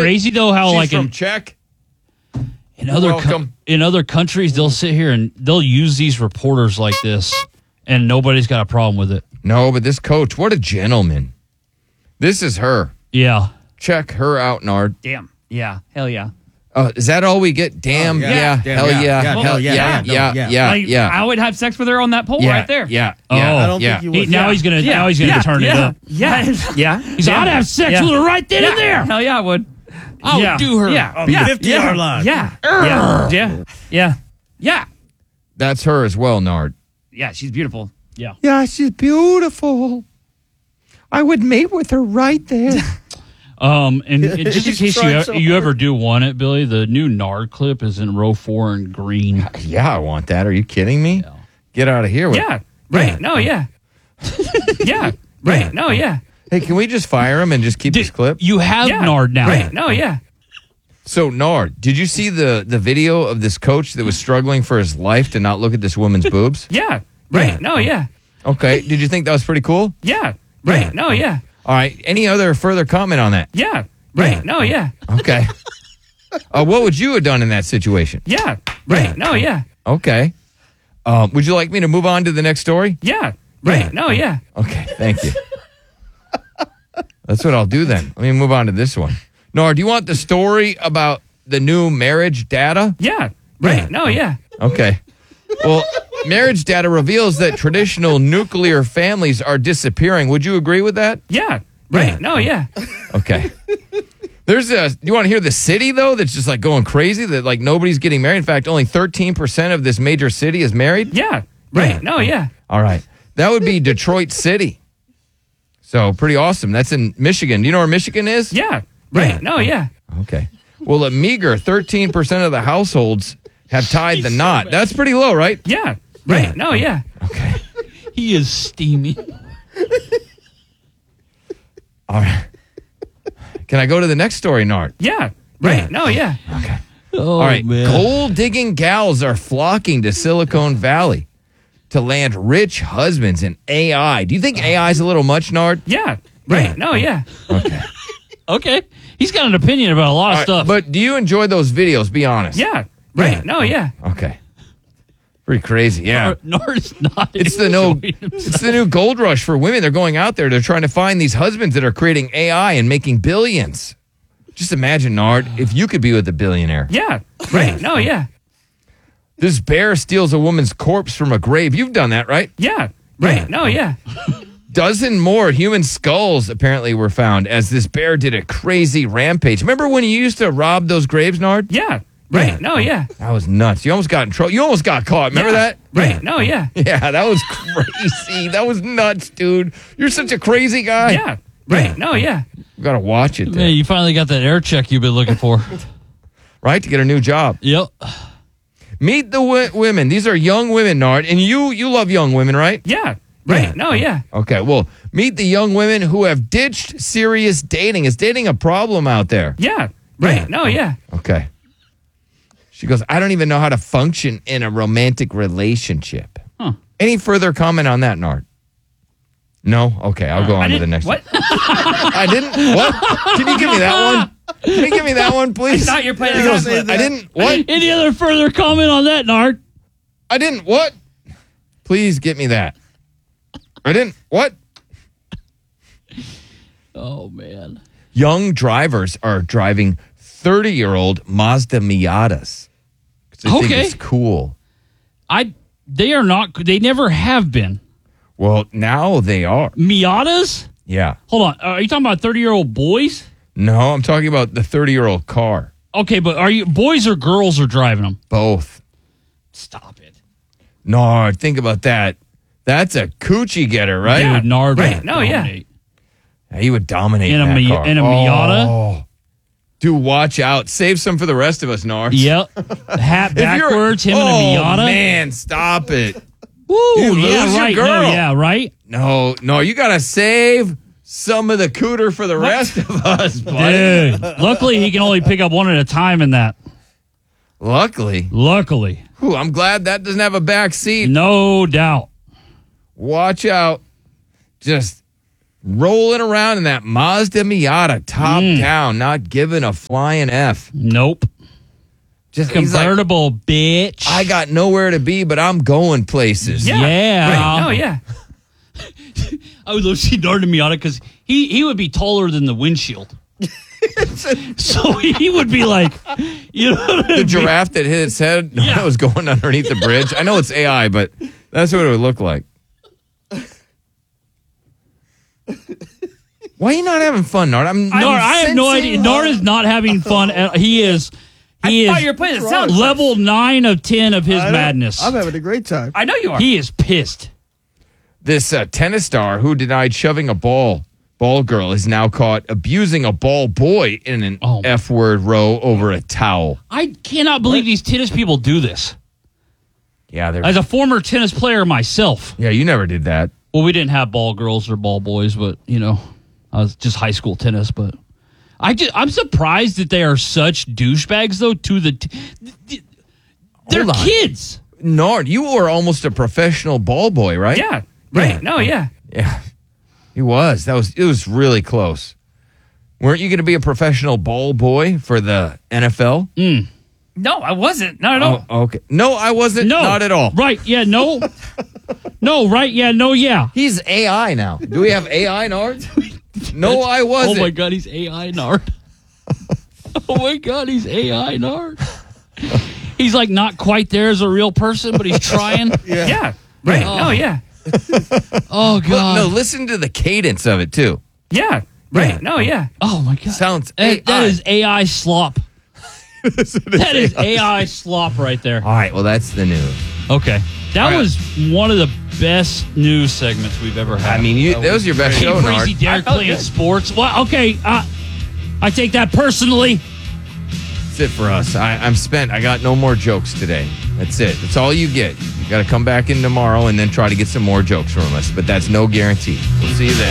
crazy though how She's like from Czech. in other countries they'll sit here and they'll use these reporters like this and nobody's got a problem with it. No, but this coach, what a gentleman. This is her. Yeah. Check her out, Nard. Damn. Yeah. Hell yeah. Is that all we get? Damn, Damn, hell yeah. hell yeah. Like, I would have sex with her on that pole right there. Yeah. I don't think you would. Now he's gonna turn it up. Yeah. Yeah. I'd have sex with her right then and there. Hell yeah, I would. I would do her. Yeah. On the 50-yard line. Yeah. Yeah. Yeah. Yeah. That's her as well, Nard. Yeah. She's beautiful. Yeah. Yeah, she's beautiful. I would mate with her right there. And just in He's case trying so you hard. ever do want it, Billy, the new Nard clip is in row 4 in green. Yeah, I want that. Are you kidding me? Yeah. Get out of here. Yeah. Right. No, yeah. Yeah. Right. No, yeah. Hey, can we just fire him and just keep this clip? You have Yeah. Nard now. Right. No, yeah. So, Nard, did you see the video of this coach that was struggling for his life to not look at this woman's boobs? Yeah. Right. No, yeah. Okay. Did you think that was pretty cool? Yeah. Right. No, yeah. All right. Any other further comment on that? Yeah. Right. No, yeah. Okay. What would you have done in that situation? Yeah. Right. No, yeah. Okay. Would you like me to move on to the next story? Yeah. Right. No, yeah. Okay. Thank you. That's what I'll do then. Let me move on to this one. Nard, do you want the story about the new marriage data? Yeah. Right. No, yeah. Okay. Well, marriage data reveals that traditional nuclear families are disappearing. Would you agree with that? Yeah. Right. No, yeah. Okay. You want to hear the city, though, that's just like going crazy, that like nobody's getting married? In fact, only 13% of this major city is married? Yeah. Right. No, yeah. All right. That would be Detroit City. So pretty awesome. That's in Michigan. Do you know where Michigan is? Yeah. Right. No, yeah. Okay. Well, a meager 13% of the households have tied the knot. That's pretty low, right? Yeah. Right. No, yeah. Okay. He is steamy. All right. Can I go to the next story, Nard? Yeah. Right. No, yeah. Okay. Oh, All right. man. Gold digging gals are flocking to Silicon Valley to land rich husbands in AI. Do you think AI is a little much, Nard? Yeah. Right. No, yeah. Okay. Okay. He's got an opinion about a lot of All right, stuff. but do you enjoy those videos? Be honest. Yeah. Right. No, yeah. Okay. Pretty crazy. Yeah. Nard is not. It's the new gold rush for women. They're going out there. They're trying to find these husbands that are creating AI and making billions. Just imagine, Nard, if you could be with a billionaire. Yeah. Right. No, yeah. This bear steals a woman's corpse from a grave. You've done that, right? Yeah. Right. No, yeah. Dozen more human skulls apparently were found as this bear did a crazy rampage. Remember when you used to rob those graves, Nard? Yeah. Right. No, yeah. That was nuts. You almost got in trouble. You almost got caught. Remember Yeah. that? Right. No, yeah. Yeah, that was crazy. That was nuts, dude. You're such a crazy guy. Yeah. Right. No, yeah. You got to watch it, Man, there, you finally got that air check you've been looking for. right? To get a new job. Yep. Meet the women. These are young women, Nard. And you love young women, right? Yeah. Right. No, yeah. Okay, well, meet the young women who have ditched serious dating. Is dating a problem out there? Yeah. Right. No, yeah. Okay. She goes, I don't even know how to function in a romantic relationship. Huh. Any further comment on that, Nard? No? Okay, I'll go on to the next What? one. I didn't? What? Can you give me that one? Can you give me that one, please? I thought you were playing He a goes, wrestler. I didn't? What? Any other further comment on that, Nard? I didn't? What? Please get me that. I didn't? What? Oh, man. Young drivers are driving 30-year-old Mazda Miatas. 'Cause they think Okay. it's cool. They are not. They never have been. Well, now they are. Miatas? Yeah. Hold on. Are you talking about 30-year-old boys? No, I'm talking about the 30-year-old car. Okay, but are you boys or girls are driving them? Both. Stop it. No, think about that. That's a coochie getter, right? Dude, Nard Right. would No, yeah. dominate. Yeah, he would dominate In a that car. in a Miata? Oh. Dude, watch out. Save some for the rest of us, Nard. Yep. Hat If you're- backwards, him in a Miata. Oh, man, stop it. Woo, You yeah, lose your right. girl. No, yeah, right? No, you got to save some of the cooter for the rest of us, buddy. Dude. Luckily, he can only pick up one at a time in that. Luckily. Luckily. Whew, I'm glad that doesn't have a back seat. No doubt. Watch out. Just rolling around in that Mazda Miata, top down, not giving a flying F. Nope. Just he's like, Convertible, bitch. I got nowhere to be, but I'm going places. Yeah. Right. Oh, yeah. I would love to see Nard in Miata because he would be taller than the windshield. So he would be like, you know, The giraffe that hit its head that was going underneath the bridge. I know it's AI, but that's what it would look like. Why are you not having fun, Nard? I have no idea. Nard is not having fun. He is. I thought you were playing the sound. Level 9 of 10 of his madness. I'm having a great time. I know you are. He is pissed. This tennis star who denied shoving a ball girl is now caught abusing a ball boy in an F-word row over a towel. I cannot believe these tennis people do this. Yeah, as a former tennis player myself. Yeah, you never did that. Well, we didn't have ball girls or ball boys, but you know, I was just high school tennis. But I'm surprised that they are such douchebags though. To they're kids. Nard, you were almost a professional ball boy, right? Yeah. Right. Yeah. No, yeah. Yeah. He was. It was really close. Weren't you going to be a professional ball boy for the NFL? No, I wasn't. Not at all. Oh, okay. No, I wasn't. No. Not at all. Right. Yeah. No. No. Right. Yeah. No. Yeah. He's AI now. Do we have AI, Nard? No, I wasn't. Oh my God, he's AI Nard. Oh my God, he's AI Nard. He's like not quite there as a real person, but he's trying. Yeah. Right. Oh, yeah. Oh God. No, listen to the cadence of it too. Yeah. Right. No, yeah. Oh my God. Sounds AI. That is AI slop. That is AI slop right there. All right, well, that's the news. Okay. That was one of the best news segments we've ever had. I mean, that was your best show, Nard. Crazy Derek playing sports. Well, okay. I take that personally. That's it for us. I'm spent. I got no more jokes today. That's it. That's all you get. You got to come back in tomorrow and then try to get some more jokes from us, but that's no guarantee. We'll see you then.